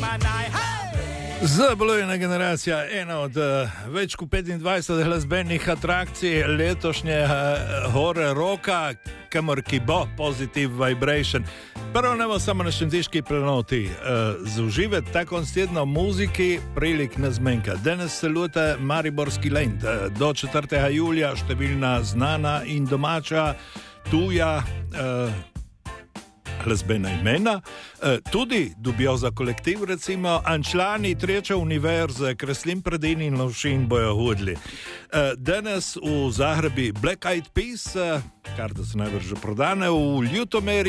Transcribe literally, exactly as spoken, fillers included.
Zabolujena generacija, ena od uh, več kot petindvajset glasbenih atrakcij letošnjega uh, hore roka, kamor ki bo Positive Vibration. Prvo nemo samo na šentiški plenoti uh, zauživati tako tedno muziki, prilik ne zmenka. Danes se lute Mariborski Lent, uh, do četrtega julija številna znana in domača tuja uh, glasbena imena, tudi dubioza kolektiv, recimo, Ančlani, Treča univerze, Kreslin Predini in Lovšin bojo hodili. Danes v Zagrebi Black Eyed Peas, kar da so najbrž že prodane, v Ljutomeri